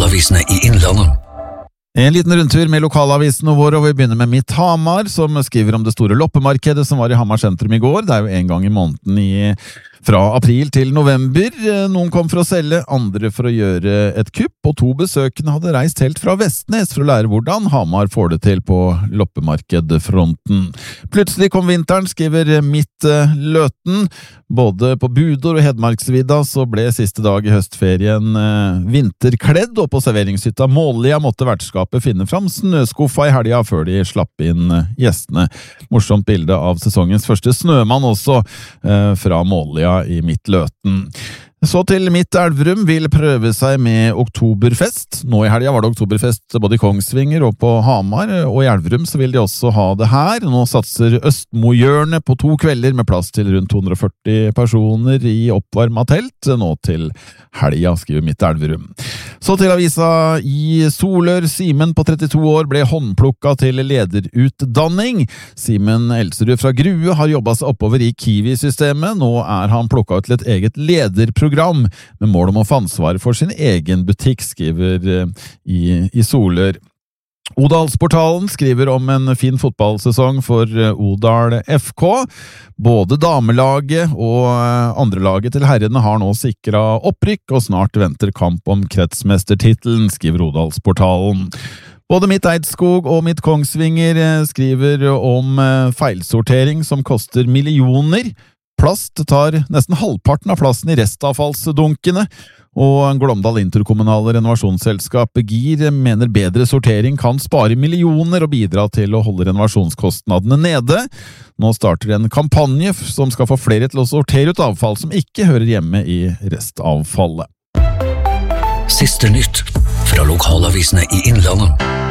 lokalavisene i Innlandet. En liten rundtur med lokalavisene våre, og vi begynner med Mitt Hamar, som skriver om det store loppemarkedet som var i Hamar sentrum i går. Det er jo en gang i måneden fra april til november. Noen kom for å selge, andre for å gjøre et kupp, og 2 besøkende hadde reist helt fra Vestnes for å lære hvordan Hamar får det til på loppemarkedfronten. Plutselig kom vinteren, skriver Mitt Løten. Både på Budor og Hedmarksvidda så ble siste dag i høstferien vinterkledd, og på serveringshytta Målia måtte vertskapet finne fram snøskuffa i helga før de slapp inn gjestene. Morsomt bilde av sesongens første snømann også fra Målia i Mitt Løten. Så til Mitt Elverum vil prøve seg med oktoberfest. Nå i helga var det oktoberfest både i Kongsvinger og på Hamar, og i Elverum så vil de også ha det her. Nå satser Østmohjørnet på 2 kvelder med plass til rundt 240 personer i oppvarmet telt, nå til helga, skriver Mitt Elverum. Så til avisa i Solør. Simen på 32 år ble håndplukka til lederutdanning. Simen Elserud fra Grue har jobbet seg oppover i Kiwi-systemet. Nå er han plukket ut til et eget lederprogram med mål om å få ansvar for sin egen butikk, skriver i Solør. Odalsportalen skriver om en fin fotballsesong for Odal FK. Både damelaget og andrelaget til herrene har nå sikret opprykk, og snart venter kamp om kretsmestertitelen, skriver Odalsportalen. Både Mitt Eidskog og Mitt Kongsvinger skriver om feilsortering som koster millioner. Plast tar nesten halvparten av plassen i restavfallsdunkene, og Glåmdal interkommunale renovasjonsselskap GIR mener bedre sortering kan spare millioner og bidra til å holde renovasjonskostnadene nede. Nå starter en kampanje som skal få flere til å sortere ut avfall som ikke hører hjemme i restavfallet. Siste nytt fra lokalavisene i Innlandet.